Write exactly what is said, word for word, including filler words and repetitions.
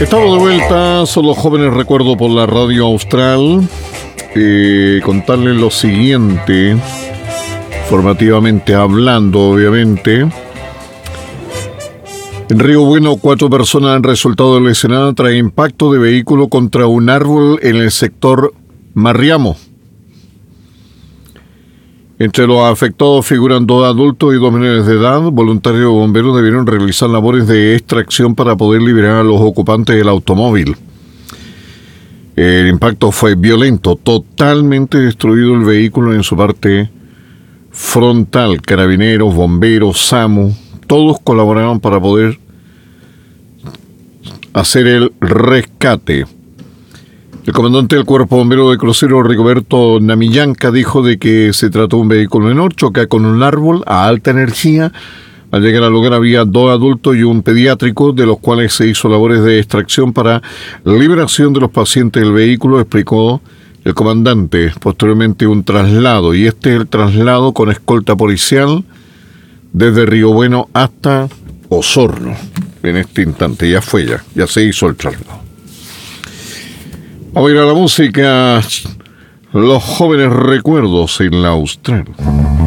Estamos de vuelta, son los jóvenes recuerdo por la radio Austral. Eh, contarles lo siguiente, formativamente hablando, obviamente. En Río Bueno, cuatro personas han resultado lesionadas tras impacto de vehículo contra un árbol en el sector Marriamo. Entre los afectados figuran dos adultos y dos menores de edad. Voluntarios bomberos debieron realizar labores de extracción para poder liberar a los ocupantes del automóvil. El impacto fue violento, totalmente destruido el vehículo en su parte frontal. Carabineros, bomberos, SAMU, todos colaboraron para poder hacer el rescate. El comandante del Cuerpo Bombero de Crucero, Rigoberto Namillanca, dijo de que se trató de un vehículo menor, choca con un árbol a alta energía. Al llegar al lugar había dos adultos y un pediátrico, de los cuales se hizo labores de extracción para liberación de los pacientes del vehículo, explicó el comandante. Posteriormente un traslado, y este es el traslado con escolta policial desde Río Bueno hasta Osorno. En este instante ya fue, ya, ya se hizo el traslado. Vamos a ir a la música. Los jóvenes recuerdos en la Austral.